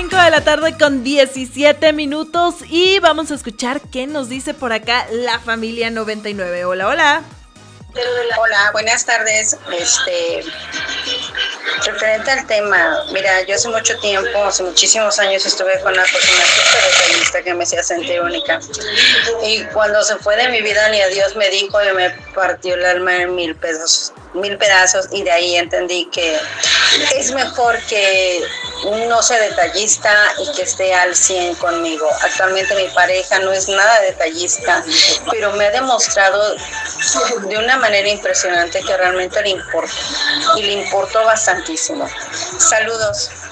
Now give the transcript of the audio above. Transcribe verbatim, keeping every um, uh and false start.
cinco de la tarde con diecisiete minutos y vamos a escuchar qué nos dice por acá la familia noventa y nueve. Hola, hola. Hola, buenas tardes. Este, referente al tema, mira, yo hace mucho tiempo, hace muchísimos años estuve con una persona súper detallista que me hacía sentir única. Y cuando se fue de mi vida, ni a Dios me dijo y me partió el alma en mil pedazos, mil pedazos, y de ahí entendí que es mejor que no sea detallista y que esté al cien conmigo. Actualmente mi pareja no es nada detallista, pero me ha demostrado de una manera impresionante que realmente le importa, y le importó bastantísimo. Saludos.